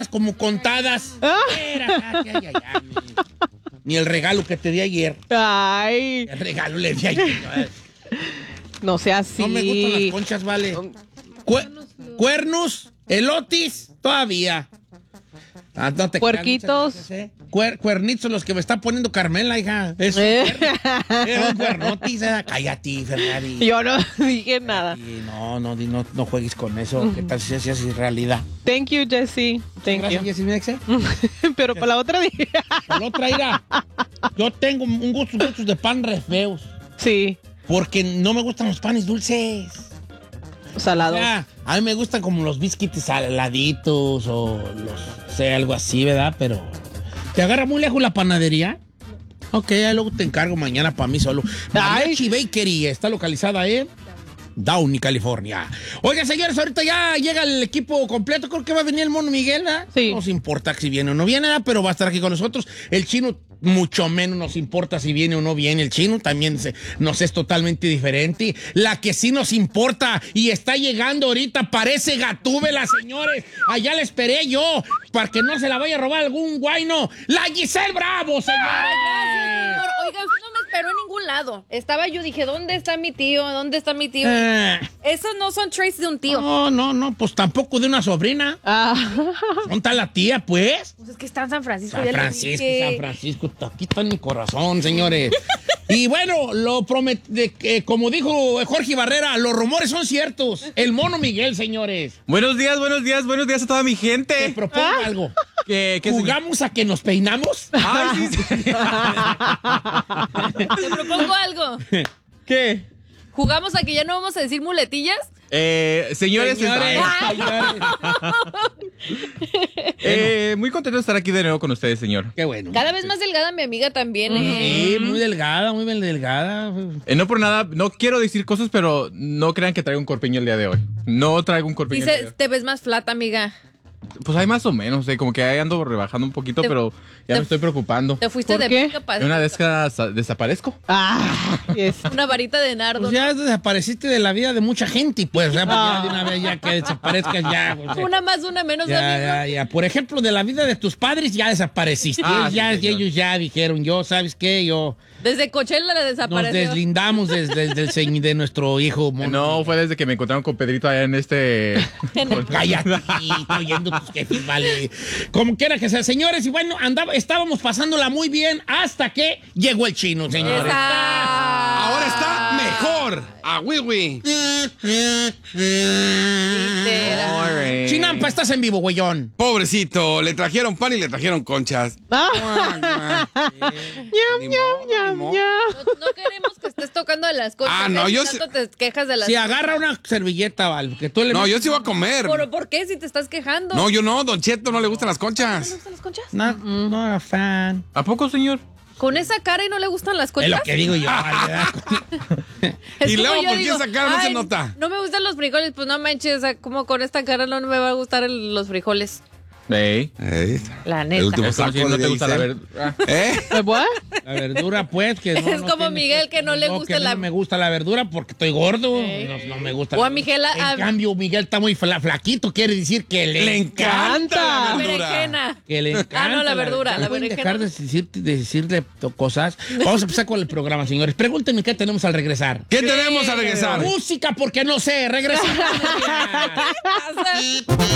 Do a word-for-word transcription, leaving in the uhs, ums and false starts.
contadas como contadas. Era, ay, ay, ay, ay, ni el regalo que te di ayer. Ay. El regalo le di ayer. No sea así. No me gustan las conchas, vale. Cue- cuernos, elotis, todavía. Ah, no te Puerquitos. creas, ¿eh? Cuer- cuernitos los que me está poniendo Carmela, hija. Es Eh. un cuernotis. eh. Cállate, Ferrari. Yo no dije nada. Y no, no, no, no juegues con eso. ¿Qué tal si así es realidad? Thank you, Jessy. Thank Gracias, you. Jessy, mi exe. Pero para la otra dije. Por otra ira, yo tengo un gusto, gustos de pan re feos. Sí, Porque no me gustan los panes dulces. O salado. sea, a mí me gustan como los biscuits saladitos o los, o sea, algo así, ¿verdad? Pero, ¿te agarra muy lejos la panadería? Ok, ya luego te encargo mañana para mí solo. Mariachi Bakery está localizada en Downey, California. Oiga, señores, ahorita ya llega el equipo completo. Creo que va a venir el Mono Miguel, ¿verdad? Sí. No nos importa si viene o no viene, ¿verdad? Pero va a estar aquí con nosotros. El Chino, mucho menos nos importa si viene o no viene. El Chino también se, nos es totalmente diferente. La que sí nos importa y está llegando ahorita parece Gatúbela, señores. Allá la esperé yo para que no se la vaya a robar algún guayno. La Giselle Bravo, señores. Señor, oiga, usted no me esperó en ningún lado. Estaba yo, dije, ¿dónde está mi tío? ¿Dónde está mi tío? Eh, Esos no son traits de un tío. no, no, no, pues tampoco de una sobrina. Ah. ¿Dónde está la tía, pues? Pues es que está en San Francisco. San ya le Francisco, dije. San Francisco, aquí está en mi corazón, señores. Y bueno, lo promet de que, como dijo Jorge Barrera, los rumores son ciertos. El Mono Miguel, señores. Buenos días, buenos días, buenos días a toda mi Te gente. propongo algo. ¿Qué, qué, señor? ¿Jugamos a que nos peinamos? Ay, sí, sí. Te propongo algo. ¿Qué? ¿Jugamos a que ya no vamos a decir muletillas? Eh, señores, Señores, está- señores. eh, muy contento de estar aquí de nuevo con ustedes, señor. Qué bueno. Cada vez más delgada mi amiga también, ¿eh? Sí, muy delgada, muy bien delgada. Eh, no por nada, no quiero decir cosas, pero no crean que traigo un corpiño el día de hoy. No traigo un corpiño el día de Dice, hoy. te ves más flata, amiga. Pues hay más o menos, eh, como que ahí ando rebajando un poquito, Te- pero ya te- me estoy preocupando. Te fuiste ¿Por de qué? pica para En una vez que des- desaparezco. Ah, yes. una varita de nardo. Pues ya desapareciste de la vida de mucha gente, pues, o sea, pues ya de una vez ya que desaparezcas ya. Pues, ya. Una más, una menos, Ya, amigo. ya, ya. Por ejemplo, de la vida de tus padres ya desapareciste. Ah, ellos, ya, sí, señor. ellos ya dijeron, yo, ¿sabes qué? Yo Desde Coachella le nos desapareció. deslindamos desde, desde el señ- de nuestro hijo. Mono. No, fue desde que me encontraron con Pedrito allá en este... Cállate, estoy oyendo tus jefes, vale. Como quiera que sea, señores, y bueno, andaba, estábamos pasándola muy bien hasta que llegó el Chino, señores. Esa. Ahora está mejor. A Wiwi. Literal. Chinampa, estás en vivo, güeyón. Pobrecito, le trajeron pan y le trajeron conchas. Ah. Ñam, ñam, ñam, ñam. No, no queremos que estés tocando de las cosas. Ah, no, ¿eh? yo Tanto sé- te quejas de las Si cosas. agarra una servilleta, Val, que tú le No, yo sí voy a comer. ¿Por, ¿Por qué si te estás quejando? No, yo no, Don Cheto no le gustan las ¿No le conchas. gustan las conchas? No, no era fan. ¿A poco, señor? ¿Con esa cara y no le gustan las Es conchas? lo que digo yo, vale, ¿verdad? Es Y como luego, yo ¿por qué digo, esa cara no se "Ay, nota?" No me gustan los frijoles, pues no manches, o sea, como con esta cara no me va a gustar el- los frijoles. Ey. Ey, La el neta. último Es como saco si no de te gusta la Giselle. verdad. ¿Eh? ¿What? La verdura, pues, que no. Es no como tiene Miguel, que no le gusta que a mí la- No me gusta la verdura porque estoy gordo. Ey. No, no me gusta. O la a Miguel, verdura. a- En cambio, Miguel está muy fla- flaquito, quiere decir que le, Le encanta La la verdura. berenjena. Que le encanta. Ah, no, la verdura, ¿Ya la pueden berenjena. dejar de, decir- de decirle to- cosas. Vamos a empezar con el programa, señores. Pregúntenme qué tenemos al regresar. ¿Qué tenemos a regresar? Música, porque no sé. Regresamos. Pasa.